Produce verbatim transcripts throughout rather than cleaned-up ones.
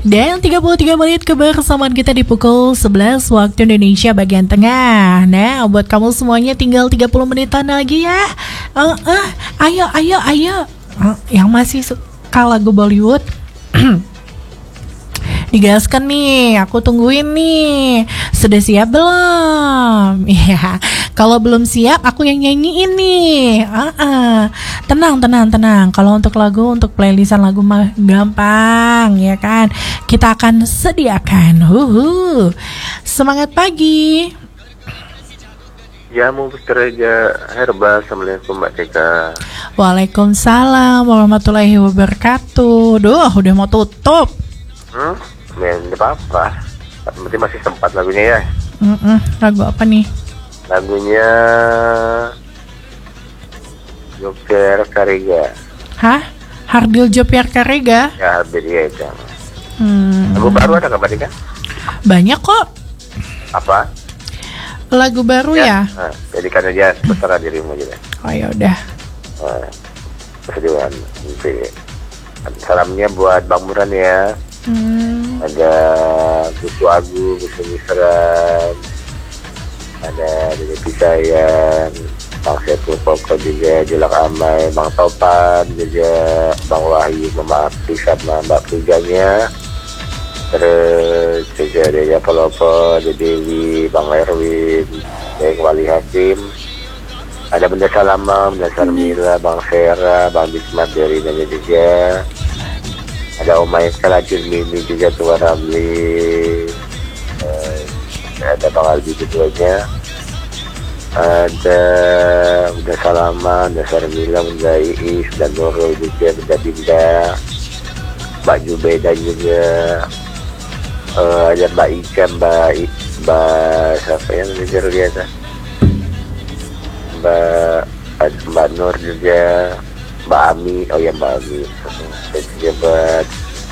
Dan tiga puluh tiga menit kebersamaan kita di pukul sebelas waktu Indonesia bagian tengah. Nah, buat kamu semuanya tinggal tiga puluh menitan lagi ya. uh, uh, Ayo, ayo, ayo uh, Yang masih suka lagu Bollywood digaskan nih, aku tungguin nih. Sudah siap belum? Ya, kalau belum siap aku yang nyanyiin nih. Uh-uh. Tenang, tenang, tenang. Kalau untuk lagu, untuk playlistan lagu mah gampang, ya kan? Kita akan sediakan. Huhu. Semangat pagi. Jamu Pusteraja Herba. Assalamualaikum Mbak Tika. Waalaikumsalam warahmatullahi wabarakatuh. Duh, udah mau tutup. Hmm? Ya, tidak apa-apa. Berarti masih sempat lagunya ya. Mm-mm. Lagu apa nih? Lagunya Joker Karega. Hah? Hardil Jopiar Karega? Ya, hampir ya itu. Hmm. Lagu baru ada nggak Mbak Tika? Banyak kok. Apa? Lagu baru ya? ya? Nah, jadikan aja terserah dirimu aja. Oh ya udah. Nah, persetujuan. Nanti salamnya buat Bang Muran ya. Hmm. Ada Gusu Agu, Gusu Misran, ada Dede Pisayan, Bang Setu Poko juga, Jelak Amai, Bang Topan juga, Bang Wahyu, Mama Api sama Mbak Pujanya, terus juga ada Polopo, ada Dewi, Bang Erwin, Bang Wali Hakim, ada Benda Salama, Benda Sarmila, Bang Vera, Bang Bismat dari Nanya juga. Ada Omay Kalajun Mimi juga, Tuan Ramli, uh, ada Bang Albi keduanya, ada Udah Salama, Udah Sarmila, Udah Iis, dan Nurul juga, Udah Dinda, Mbak Jubeda juga, uh, ada Mbak Ika, Mbak I, Mbak siapa yang ngejar biasa, Mbak Mbak Nur juga, Mbak Ami, oh ya Mbak Ami, dan jabat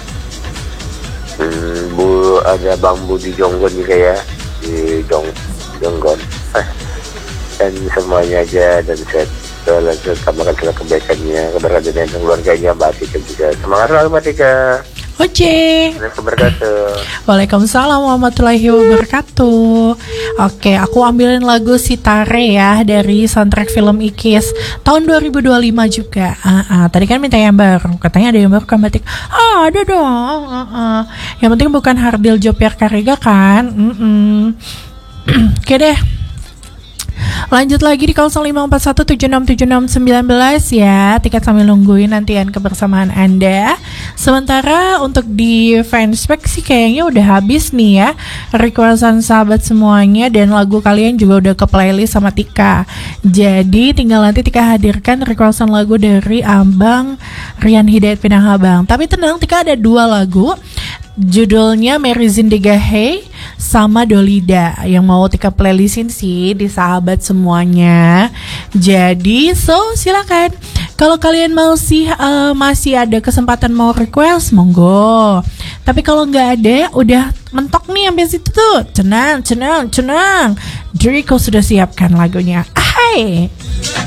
hmm, Bu, ada Bang Budi Jonggon juga ya, di Jong Jonggon, eh, dan semuanya aja, dan saya selalu tambahkan segala kebaikannya, keberkatan dan keluarganya Mbak Tika juga. Semangat selalu Mbak Tika. Oke. Wabarakatuh. Waalaikumsalam warahmatullahi wabarakatuh. Oke, aku ambilin lagu Sitare ya dari soundtrack film Ikis tahun dua ribu dua puluh lima juga. Uh, uh. Tadi kan minta yang baru, katanya ada yang baru kan Batik. Ah, ada dong. Uh, uh. Yang penting bukan Hardil Jopiar Karega kan. Mm-mm. Oke deh. Lanjut lagi di nol lima empat satu tujuh enam tujuh enam satu sembilan ya. Tiket sambil nungguin nantian kebersamaan Anda. Sementara untuk di fanspage sih kayaknya udah habis nih ya requestan sahabat semuanya, dan lagu kalian juga udah ke playlist sama Tika. Jadi tinggal nanti Tika hadirkan requestan lagu dari Abang Rian Hidayat Pinangabang. Tapi tenang, Tika ada dua lagu. Judulnya Mary Zindegahe sama Dolida yang mau Tika playlistin sih di sahabat semuanya. Jadi so silakan. Kalau kalian mau sih uh, masih ada kesempatan mau request, monggo. Tapi kalau nggak ada, udah mentok nih sampai situ tuh. Tenang, tenang, tenang. Draco sudah siapkan lagunya. Hai.